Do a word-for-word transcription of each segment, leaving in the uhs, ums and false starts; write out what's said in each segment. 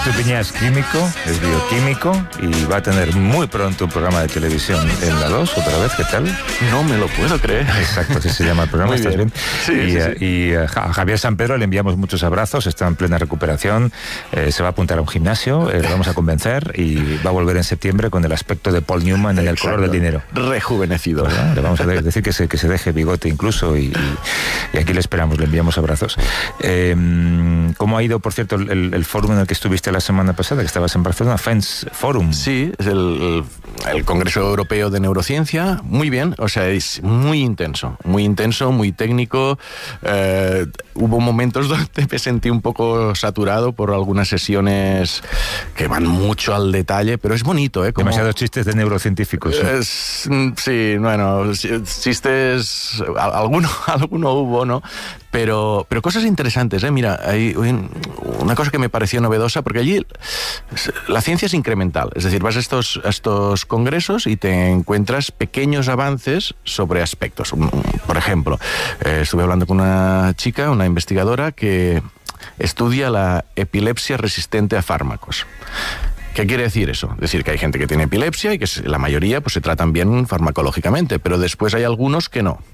Estupiñán es químico, es bioquímico y va a tener muy pronto un programa de televisión en la dos, otra vez, ¿qué tal? No me lo puedo creer. Exacto, así se llama el programa, Muy ¿estás bien? bien? Sí, y, sí, sí. y a Javier San Pedro le enviamos muchos abrazos, está en plena recuperación, eh, se va a apuntar a un gimnasio, eh, lo vamos a convencer y va a volver en septiembre con el aspecto de Paul Newman en Exacto. El color del dinero. Rejuvenecido. ¿Verdad? Le vamos a decir que se, que se deje bigote incluso y, y, y aquí le esperamos, le enviamos abrazos. Eh, ¿Cómo ha ido, por cierto, el, el foro en el que estuviste la semana pasada, que estabas en Barcelona, Fence Forum? Sí, es el, el Congreso Europeo de Neurociencia, muy bien, o sea, es muy intenso, muy intenso, muy técnico. Eh, hubo momentos donde me sentí un poco saturado por algunas sesiones que van mucho al detalle, pero es bonito, ¿eh? Como... Demasiados chistes de neurocientíficos. ¿eh? Es, sí, bueno, chistes, alguno, alguno hubo, ¿no? Pero, pero cosas interesantes, ¿eh? Mira, hay una cosa que me pareció novedosa, porque allí la ciencia es incremental. Es decir, vas a estos, a estos congresos y te encuentras pequeños avances sobre aspectos. Por ejemplo, eh, estuve hablando con una chica, una investigadora, que estudia la epilepsia resistente a fármacos. ¿Qué quiere decir eso? Es decir, que hay gente que tiene epilepsia y que la mayoría pues, se tratan bien farmacológicamente, pero después hay algunos que no.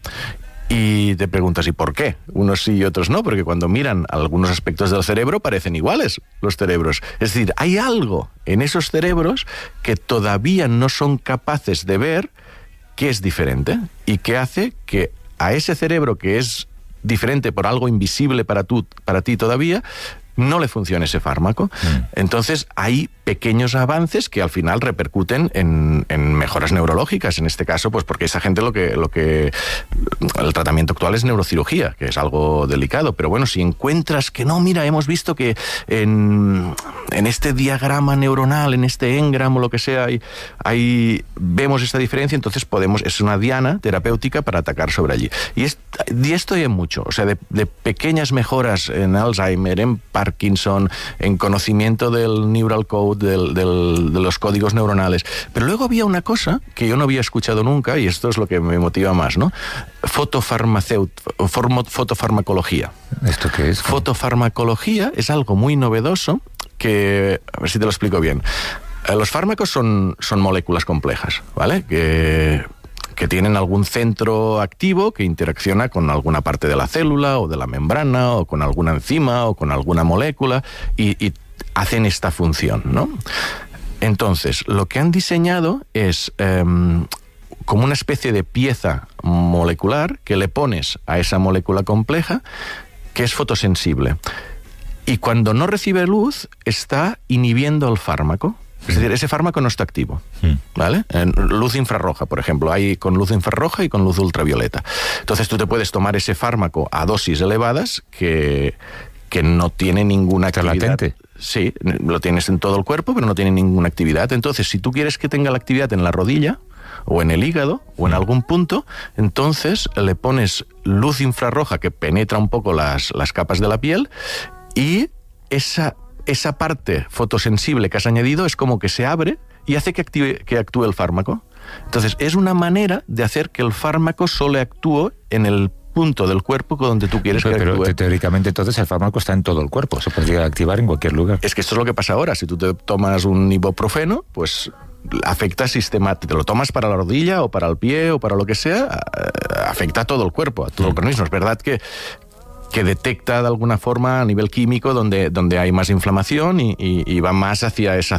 Y te preguntas, ¿y por qué? Unos sí y otros no, porque cuando miran algunos aspectos del cerebro parecen iguales los cerebros. Es decir, hay algo en esos cerebros que todavía no son capaces de ver que es diferente y que hace que a ese cerebro que es diferente por algo invisible para, tú, para ti todavía, no le funciona ese fármaco. Mm. Entonces hay pequeños avances que al final repercuten en, en mejoras neurológicas, en este caso, pues porque esa gente lo que, lo que el tratamiento actual es neurocirugía, que es algo delicado, pero bueno, si encuentras que no, mira, hemos visto que en, en este diagrama neuronal, en este engram o lo que sea, ahí, ahí vemos esta diferencia, entonces podemos, es una diana terapéutica para atacar sobre allí. Y, es, y esto hay mucho, o sea, de, de pequeñas mejoras en Alzheimer, en Parkinson, en conocimiento del neural code, del, del, de los códigos neuronales. Pero luego había una cosa que yo no había escuchado nunca, y esto es lo que me motiva más, ¿no? Fotofarmaceut, fotofarmacología. ¿Esto qué es? Fotofarmacología es algo muy novedoso que, a ver si te lo explico bien. Los fármacos son, son moléculas complejas, ¿vale? Que... que tienen algún centro activo que interacciona con alguna parte de la célula o de la membrana o con alguna enzima o con alguna molécula y, y hacen esta función, ¿no? Entonces, lo que han diseñado es eh, como una especie de pieza molecular que le pones a esa molécula compleja que es fotosensible. Y cuando no recibe luz, está inhibiendo el fármaco. Es decir, ese fármaco no está activo, ¿vale? En luz infrarroja, por ejemplo, hay con luz infrarroja y con luz ultravioleta. Entonces tú te puedes tomar ese fármaco a dosis elevadas que, que no tiene ninguna actividad. Latente. Sí, lo tienes en todo el cuerpo, pero no tiene ninguna actividad. Entonces, si tú quieres que tenga la actividad en la rodilla, o en el hígado, o en algún punto, entonces le pones luz infrarroja que penetra un poco las, las capas de la piel y esa... esa parte fotosensible que has añadido es como que se abre y hace que, active, que actúe el fármaco. Entonces, es una manera de hacer que el fármaco solo actúe en el punto del cuerpo donde tú quieres pero, que actúe. Pero teóricamente entonces el fármaco está en todo el cuerpo, se podría activar en cualquier lugar. Es que esto es lo que pasa ahora. Si tú te tomas un ibuprofeno, pues afecta sistemáticamente. Te lo tomas para la rodilla o para el pie o para lo que sea, afecta a todo el cuerpo, a todo el organismo. Es verdad que que detecta de alguna forma a nivel químico donde, donde hay más inflamación y, y, y va más hacia esa